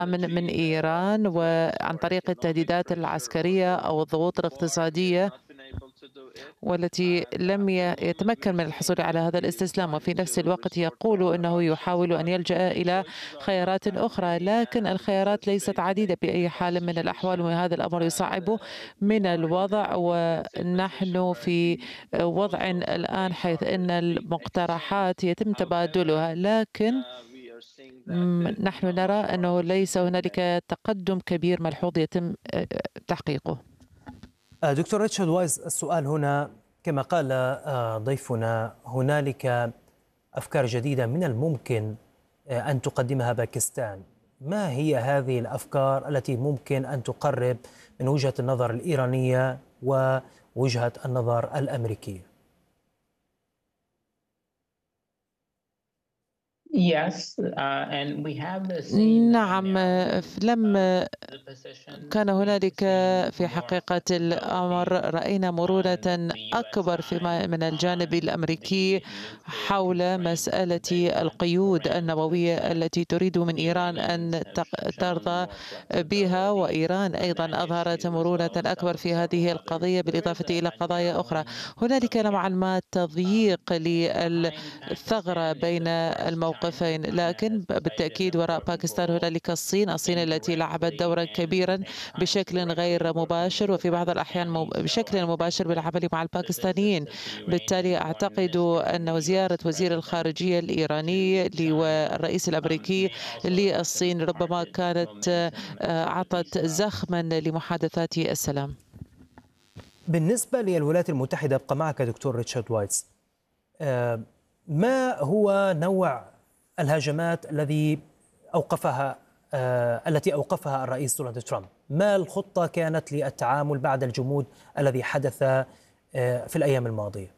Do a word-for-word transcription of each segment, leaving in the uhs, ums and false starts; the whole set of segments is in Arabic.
من من إيران وعن طريق التهديدات العسكرية أو الضغوط الاقتصادية، والتي لم ي- يتمكن من الحصول على هذا الاستسلام، وفي نفس الوقت يقول أنه يحاول أن يلجأ إلى خيارات أخرى، لكن الخيارات ليست عديدة بأي حال من الأحوال، وهذا الأمر يصعب من الوضع. ونحن في وضع الآن حيث أن المقترحات يتم تبادلها، لكن م- نحن نرى أنه ليس هنالك تقدم كبير ملحوظ يتم آه، تحقيقه. آه، دكتور ريتشارد وايز، السؤال هنا كما قال آه، ضيفنا، هنالك أفكار جديدة من الممكن آه، أن تقدمها باكستان. ما هي هذه الأفكار التي ممكن أن تقرب من وجهة النظر الإيرانية ووجهة النظر الأمريكية؟ Yes, uh, and we have seen uh, نعم، now لم um, the position كان هنالك between في more حقيقة الأمر developing رأينا مرونة on the U S أكبر فيما side من الجانب on الأمريكي the nuclear حول constraints that مسألة they want to القيود grant to النووية Iran. التي تريد من إيران Iranians أن have تق- shown ترضى more بها، flexibility وإيران on أيضا that أظهرت issue, as مرونة well as أكبر several في several هذه others. القضية There is بالإضافة a, إلى a قضايا أخرى. narrowing of هنالك the نوعا gap ما um, تضييق behind للثغرة Pakistan. It's بين of course China. الموقفين، China لكن has played an بالتأكيد وراء important باكستان role هنالك الصين، الصين التي لعبت indirectly دورا and كبيرا at times بشكل غير directly working with مباشر، the وفي بعض الأحيان مب- Pakistanis. So بشكل I think مباشر with بالعمل مع the visits الباكستانيين. of the بالتالي Iranian foreign أعتقد minister and أن the U زيارة S وزير president الخارجية الإيراني to لي- China والرئيس um, الأمريكي may also have للصين ربما imparted كانت آه، momentum to the أعطت peace talks. زخما لمحادثات السلام. بالنسبة للولايات المتحدة، أبقى معك دكتور ريتشارد وايز. آه، ما هو نوع الهجمات الذي أوقفها آه، التي أوقفها الرئيس دونالد ترامب؟ ما الخطة كانت للتعامل بعد الجمود الذي حدث آه، في الأيام الماضية؟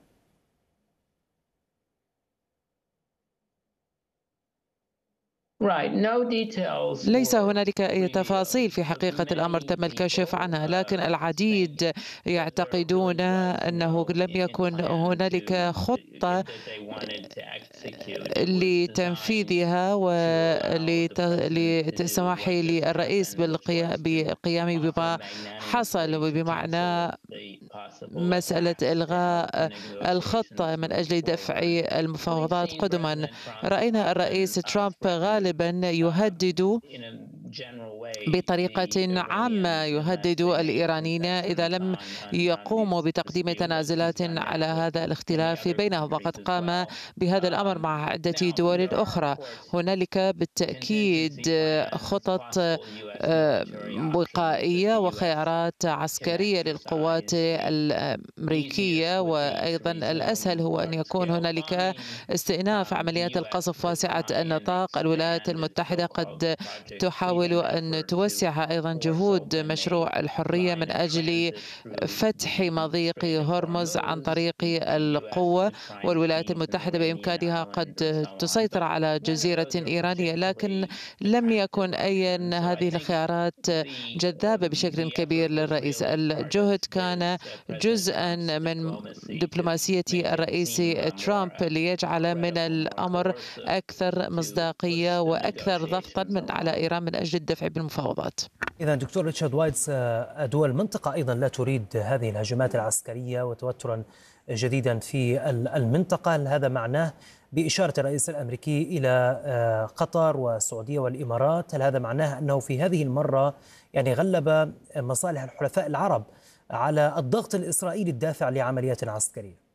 Right, no details ليس were هنالك أي تفاصيل revealed, في but حقيقة الأمر many تم الكشف people عنها، لكن uh, think العديد that there يعتقدون really was أنه no لم i- i- يكن plan هنالك to خطة that they wanted to execute. It was designed لتنفيذها to allow the president to do وللسماح what just للرئيس happened, which بالقيا- was to بالقيام بما offer حصل، magnanimously to وبمعنى cancel the possible مسألة attacks to help the إلغاء negotiations الخطة من move أجل دفع forward. We've المفاوضات seen قدما. President Trump رأينا الرئيس often uh, ترامب threaten غالبا um, يهدد in a general way the بطريقة عامة، Iranians unless يهدد they make الإيرانيين إذا concessions لم on, on, on يقوموا these بتقديم disputes, as he's تنازلات done على that with هذا many الاختلاف other بينهم، وقد countries as قام well. بهذا الأمر Um, مع عدة now, دول there are, of أخرى. course, هنالك بالتأكيد contingency plans, خطط possible U S آه، military options that وقائية the U S وخيارات can عسكرية للقوات exercise. The الأمريكية، easiest would be to وأيضا الأسهل resume هو أن يكون large-scale هنالك bombing. استئناف Um, the عمليات U S القصف could واسعة try and النطاق. الولايات expand its المتحدة so-called قد Project تحاول Freedom أن effort to توسع أيضا force جهود open a مشروع الحرية line من of أجل transit through فتح the مضيق Strait of هرمز عن Hormuz. طريق The U S القوة. could try and والولايات seize an المتحدة Iranian بإمكانها island and قد so on. تسيطر But على none of جزيرة those are إيرانية، لكن particularly لم attractive يكن أي options. So I هذه think الخيارات the جذابة um, بشكل the كبير effort was للرئيس. really part of الجهد كان his uh, President جزءا Trump's من diplomacy to دبلوماسية make it الرئيس seem uh, more ترامب uh, ليجعل من credible, more الأمر coercive أكثر to push مصداقية the وأكثر ضغطا negotiations من على along. إيران من أجل الدفع بالمفاوضات. إذا دكتور ريتشارد وايتس، آه، دول المنطقة أيضا لا تريد هذه الهجمات العسكرية وتوترا جديدا في المنطقة. هل هذا معناه بإشارة الرئيس الأمريكي إلى آه، قطر والسعودية والإمارات، هل هذا معناه أنه في هذه المرة يعني غلب مصالح الحلفاء العرب على الضغط الإسرائيلي الدافع لعمليات عسكرية؟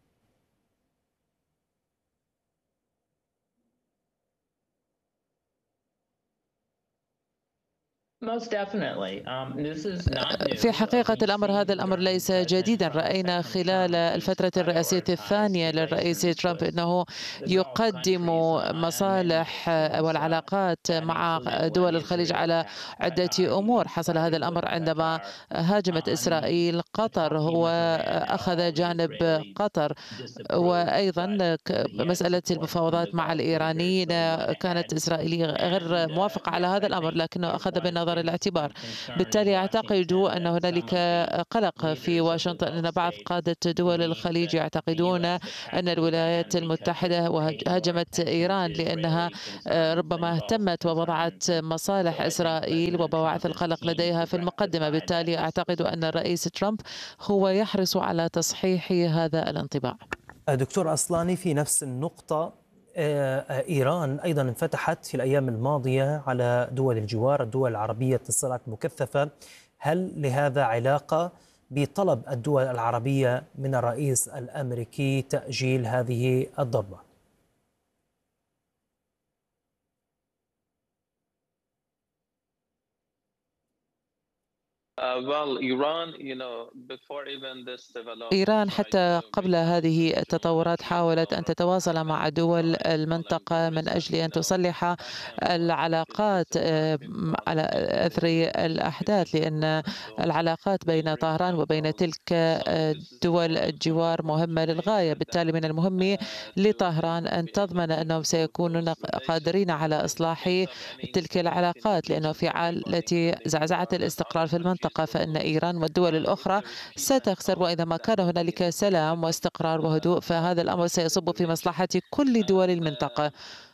Most definitely. Um, this is not new. في حقيقة We've الأمر هذا seen الأمر during ليس President جديدا. Trump's رأينا second خلال term, he's الفترة الرئاسية prioritized الثانية للرئيس relations ترامب with أنه the Gulf يقدم countries on, on many مصالح issues. Uh, والعلاقات that مع included when دول الخليج Israel على attacked عدة Qatar. أمور. He حصل هذا sided الأمر with عندما Qatar هاجمت on إسرائيل قطر، talking هو with Iran and أخذ all the جانب Israelis قطر. disapproved, but وأيضا he had مسألة support from the المفاوضات مع Gulf leaders. الإيرانيين So he went كانت ahead. إسرائيلية غير And uh, موافقة على yes, هذا I الأمر، think لكنه there's أخذ one بالنظر نظر الاعتبار. بالتالي أعتقد أن هنالك قلق في واشنطن، أن بعض قادة دول الخليج يعتقدون أن الولايات المتحدة هاجمت إيران لأنها ربما اهتمت ووضعت مصالح إسرائيل وبواعث القلق لديها في المقدمة. بالتالي أعتقد أن الرئيس ترامب هو يحرص على تصحيح هذا الانطباع. دكتور أصلاني، في نفس النقطة، إيران أيضا انفتحت في الأيام الماضية على دول الجوار، الدول العربية اتصالات مكثفة. هل لهذا علاقة بطلب الدول العربية من الرئيس الأمريكي تأجيل هذه الضربة؟ إيران حتى قبل هذه التطورات حاولت أن تتواصل مع دول المنطقة من أجل أن تصلح العلاقات على أثر الأحداث، لأن العلاقات بين طهران وبين تلك دول الجوار مهمة للغاية. بالتالي من المهم لطهران أن تضمن أنهم سيكونون قادرين على إصلاح تلك العلاقات، لأنه في حالة زعزعة الاستقرار في المنطقة فإن إيران والدول الأخرى ستخسر، وإذا ما كان هنالك سلام واستقرار وهدوء فهذا الأمر سيصب في مصلحة كل دول المنطقة.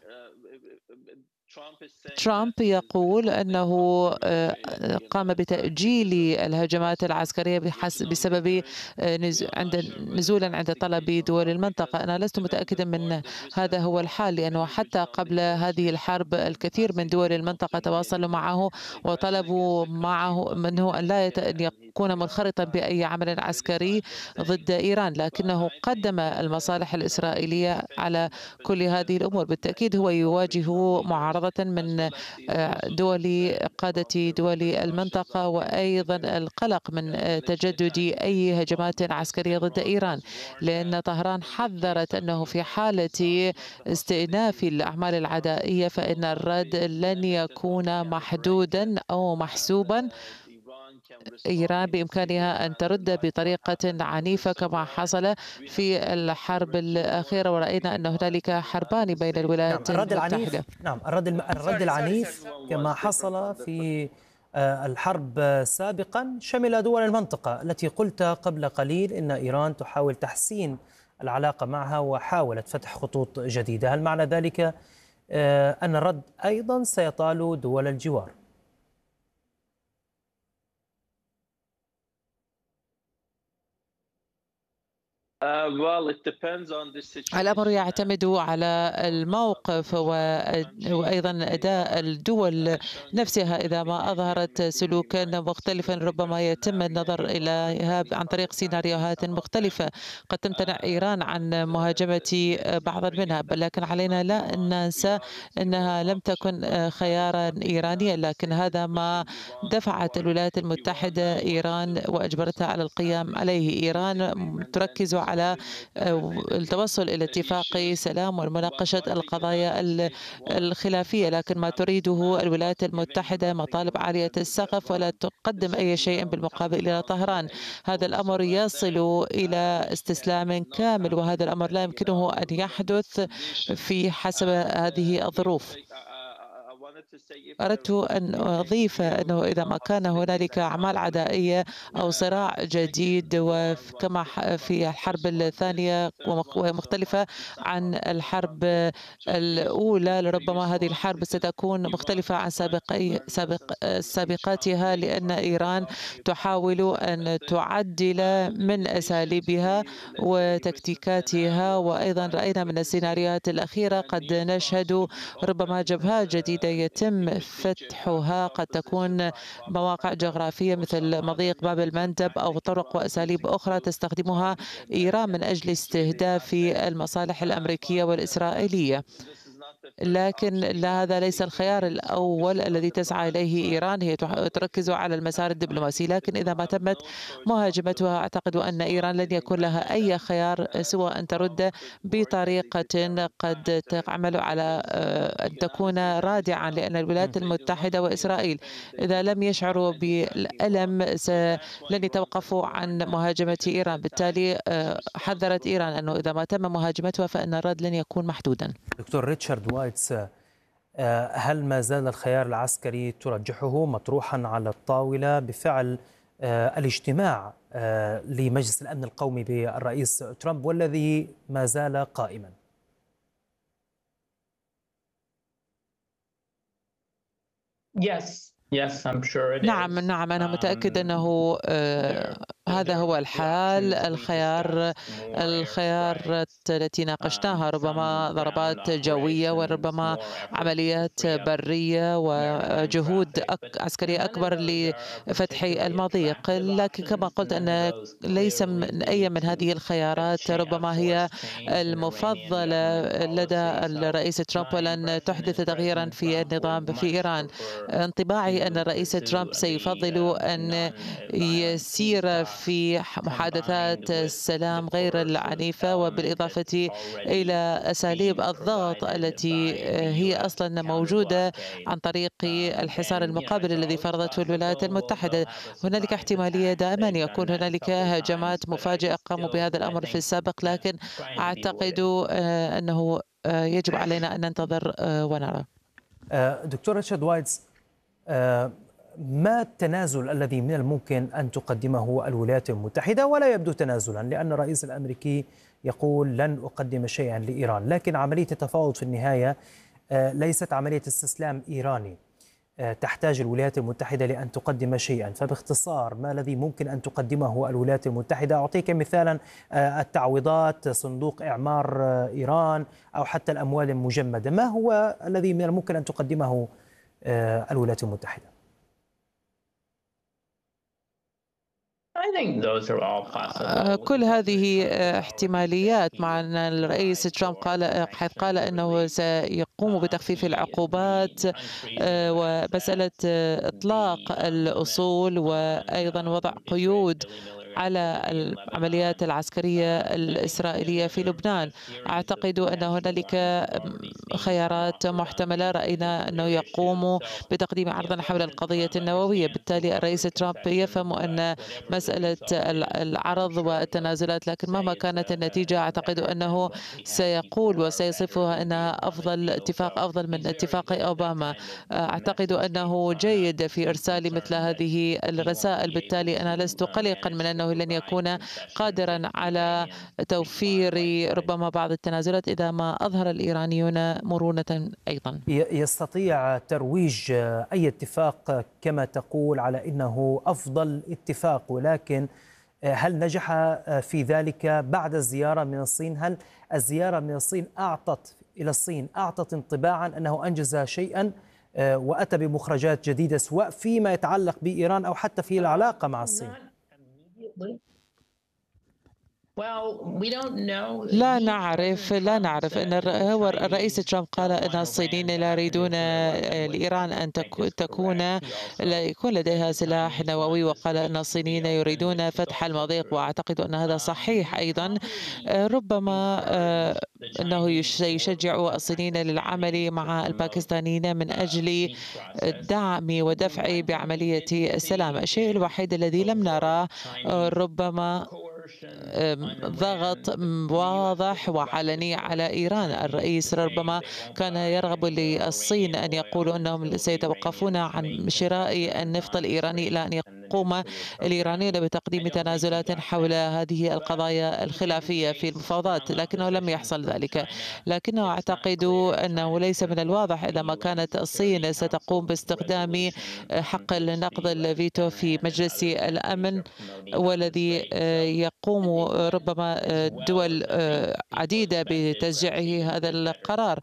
ترامب يقول أنه قام بتأجيل الهجمات العسكرية بسبب عند نزولا عند طلب دول المنطقة. أنا لست متأكدا من هذا هو الحال، لأنه حتى قبل هذه الحرب الكثير من دول المنطقة تواصلوا معه وطلبوا معه منه أن لا يكون منخرطا بأي عمل عسكري ضد إيران، لكنه قدم المصالح الإسرائيلية على كل هذه الأمور. بالتأكيد هو يواجه معارضة من دول قادة دول المنطقة، وأيضا القلق من تجدد أي هجمات عسكرية ضد إيران، لأن طهران حذرت أنه في حالة استئناف الأعمال العدائية فإن الرد لن يكون محدودا أو محسوبا. إيران بإمكانها أن ترد بطريقة عنيفة كما حصل في الحرب الأخيرة، ورأينا أن هنالك حربان بين الولايات نعم الرد المتحدة. العنيف نعم الرد الرد العنيف كما حصل في الحرب سابقا شمل دول المنطقة التي قلت قبل قليل إن إيران تحاول تحسين العلاقة معها وحاولت فتح خطوط جديدة. هل معنى ذلك أن الرد أيضا سيطال دول الجوار؟ الأمر يعتمد على الموقف وأيضا أداء الدول نفسها. إذا ما أظهرت سلوكا مختلفا ربما يتم النظر إليها عن طريق سيناريوهات مختلفة. قد تمتنع إيران عن مهاجمة بعضا منها، لكن علينا لا ننسى أنها لم تكن خيارا إيرانيا، لكن هذا ما دفعت الولايات المتحدة إيران وأجبرتها على القيام عليه. إيران تركز على على التوصل إلى اتفاق سلام ومناقشة القضايا الخلافية، لكن ما تريده الولايات المتحدة مطالب عالية السقف ولا تقدم أي شيء بالمقابل إلى طهران. هذا الأمر يصل إلى استسلام كامل، وهذا الأمر لا يمكنه أن يحدث في حسب هذه الظروف. أردت أن أضيف أنه إذا ما كان هنالك أعمال عدائية أو صراع جديد وكما في الحرب الثانية ومختلفة عن الحرب الأولى، لربما هذه الحرب ستكون مختلفة عن سابقي سابق سابقاتها، لأن إيران تحاول أن تعدل من أساليبها وتكتيكاتها. وأيضا رأينا من السيناريوهات الأخيرة قد نشهد ربما جبهات جديدة يتم فتحها، قد تكون مواقع جغرافية مثل مضيق باب المندب أو طرق وأساليب أخرى تستخدمها إيران من أجل استهداف المصالح الأمريكية والإسرائيلية. لكن لا، هذا ليس الخيار الأول الذي تسعى إليه إيران. هي تركز على المسار الدبلوماسي، لكن إذا ما تمت مهاجمتها أعتقد أن إيران لن يكون لها أي خيار سوى أن ترد بطريقة قد تعمل على أن تكون رادعا، لأن الولايات المتحدة وإسرائيل إذا لم يشعروا بالألم لن يتوقفوا عن مهاجمة إيران. بالتالي حذرت إيران أنه إذا ما تم مهاجمتها فإن الرد لن يكون محدودا. دكتور ريتشارد وايتس، هل ما زال الخيار العسكري ترجحه مطروحا على الطاولة بفعل الاجتماع لمجلس الأمن القومي بالرئيس ترامب والذي ما زال قائما؟ Yes. Yes, I'm sure it نعم is. نعم أنا متأكد Um, أنه آه، there هذا there هو were الحال. options we الخيار discussed, more الخيارات airstrikes, التي ناقشناها um, ربما some ground ضربات جوية operations, وربما more efforts to عمليات free up برية maritime وجهود traffic. أك But عسكرية none of أكبر those are are لفتح particularly المضيق. attractive لكن كما options. قلت None of أن those ليس clearly من أي lead من to هذه a الخيارات cha- a ربما هي forced change in Iranian المفضلة government لدى policy. So الرئيس ترامب my ولن تحدث impression is تغييرا President في Trump النظام would في much إيران. prefer انطباعي أن to الرئيس ترامب pursue the سيفضل um, أن non-violent peace يسير talks في combined محادثات with the السلام غير coercive العنيفة، element that's وبالإضافة already إلى أساليب being الضغط provided التي by the هي U S أصلا counter موجودة blockade. عن طريق Um, الحصار and you know المقابل it's الذي always فرضته الولايات possible we'll, المتحدة. they'll have a هنالك surprise احتمالية attack. دائما They've done يكون that a هنالك couple times, هجمات but I مفاجئة قاموا still بهذا I الأمر في think السابق، you know لكن trying to be أعتقد wooden. آه، أنه آه، يجب علينا أن ننتظر آه، ونرى. دكتور ريتشارد وايتس، ما التنازل الذي من الممكن أن تقدمه الولايات المتحدة؟ ولا يبدو تنازلا، لأن الرئيس الأمريكي يقول لن أقدم شيئا لإيران، لكن عملية التفاوض في النهاية ليست عملية استسلام إيراني، تحتاج الولايات المتحدة لأن تقدم شيئا. فباختصار ما الذي ممكن أن تقدمه الولايات المتحدة؟ أعطيك مثالا التعويضات، صندوق إعمار إيران، أو حتى الأموال المجمدة. ما هو الذي من الممكن أن تقدمه الولايات المتحدة؟ I think those are all possible. كل هذه احتماليات، مع أن الرئيس ترامب قال حيث قال أنه سيقوم بتخفيف العقوبات ومسألة إطلاق الأصول وأيضا وضع قيود على العمليات العسكرية الإسرائيلية في لبنان. أعتقد أن هنالك خيارات محتملة. رأينا أنه يقوم بتقديم عرضا حول القضية النووية. بالتالي الرئيس ترامب يفهم أن مسألة العرض والتنازلات، لكن مهما كانت النتيجة أعتقد أنه سيقول وسيصفها أنها أفضل اتفاق، أفضل من اتفاق أوباما. أعتقد أنه جيد في إرسال مثل هذه الرسائل. بالتالي أنا لست قلقا من أنه لن يكون قادرا على توفير ربما بعض التنازلات إذا ما أظهر الإيرانيون مرونة أيضا. يستطيع ترويج أي اتفاق كما تقول على أنه أفضل اتفاق، ولكن هل نجح في ذلك بعد الزيارة من الصين؟ هل الزيارة من الصين أعطت إلى الصين أعطت انطباعا أنه أنجز شيئا وأتى بمخرجات جديدة، سواء فيما يتعلق بإيران أو حتى في العلاقة مع الصين؟ لا نعرف لا نعرف أن هو الرئيس ترامب قال أن الصينيين لا يريدون لإيران أن تكون لا يكون لديها سلاح نووي، وقال أن الصينيين يريدون فتح المضيق، وأعتقد أن هذا صحيح أيضا. ربما أنه يشجع الصينيين للعمل مع الباكستانيين من أجل دعم ودفع بعملية السلام. الشيء الوحيد الذي لم نرى ربما ضغط واضح وعلني على إيران. الرئيس ربما كان يرغب للصين أن يقولوا أنهم سيتوقفون عن شراء النفط الإيراني إلى أن يقوم الإيرانيون بتقديم تنازلات حول هذه القضايا الخلافية في المفاوضات، لكنه لم يحصل ذلك. لكنه أعتقد أنه ليس من الواضح إذا ما كانت الصين ستقوم باستخدام حق النقض الفيتو في مجلس الأمن، والذي يقوم ربما دول عديدة بتشجيعه هذا القرار.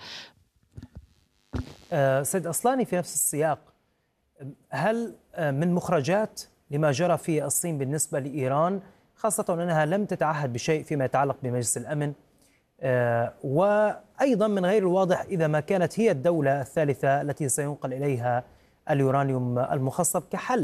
سيد أصلاني، في نفس السياق، هل من مخرجات لما جرى في الصين بالنسبة لإيران، خاصة أنها لم تتعهد بشيء فيما يتعلق بمجلس الأمن، وأيضا من غير الواضح إذا ما كانت هي الدولة الثالثة التي سينقل إليها اليورانيوم المخصب كحل؟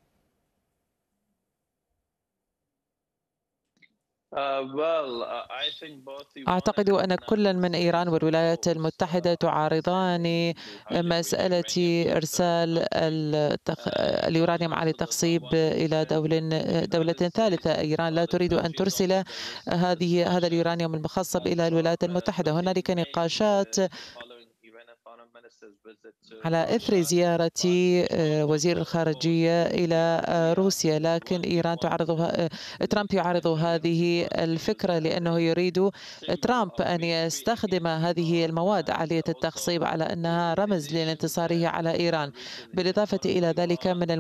أعتقد أن كل من إيران والولايات المتحدة تعارضان مسألة إرسال اليورانيوم على التخصيب إلى دولة ثالثة. إيران لا تريد أن ترسل هذه هذا اليورانيوم المخصب إلى الولايات المتحدة. هنالك نقاشات على إثر زيارة وزير الخارجية إلى روسيا، لكن إيران تعارض ترامب يعارض هذه الفكرة لأنه يريد ترامب أن يستخدم هذه المواد عالية التخصيب على أنها رمز للانتصارية على إيران. بالإضافة إلى ذلك من